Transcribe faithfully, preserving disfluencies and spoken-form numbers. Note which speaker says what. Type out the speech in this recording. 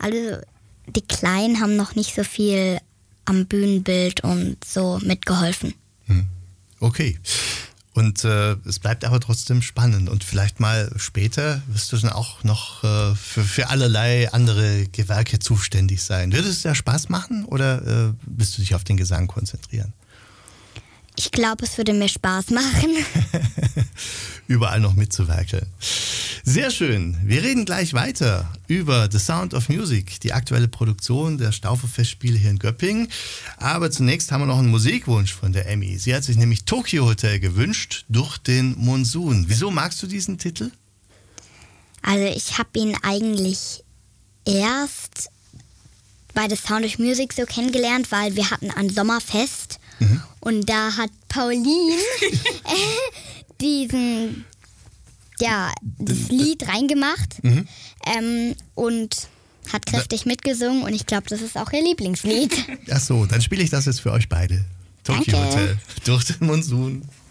Speaker 1: alle, die Kleinen haben noch nicht so viel am Bühnenbild und so mitgeholfen.
Speaker 2: Hm. Okay. Und äh, es bleibt aber trotzdem spannend. Und vielleicht mal später wirst du dann auch noch äh, für, für allerlei andere Gewerke zuständig sein. Würde es dir Spaß machen oder äh, willst du dich auf den Gesang konzentrieren?
Speaker 1: Ich glaube, es würde mir Spaß machen.
Speaker 2: Überall noch mitzuwerkeln. Sehr schön. Wir reden gleich weiter über The Sound of Music, die aktuelle Produktion der Staufer-Festspiele hier in Göppingen. Aber zunächst haben wir noch einen Musikwunsch von der Emmy. Sie hat sich nämlich Tokyo Hotel gewünscht, durch den Monsun. Wieso magst du diesen Titel?
Speaker 1: Also ich habe ihn eigentlich erst bei The Sound of Music so kennengelernt, weil wir hatten ein Sommerfest. Mhm. Und da hat Pauline äh, diesen, ja, das Lied reingemacht mhm. ähm, und hat kräftig mitgesungen und ich glaube, das ist auch ihr Lieblingslied.
Speaker 2: Ach so, dann spiele ich das jetzt für euch beide. Tokyo Hotel, durch den Monsun.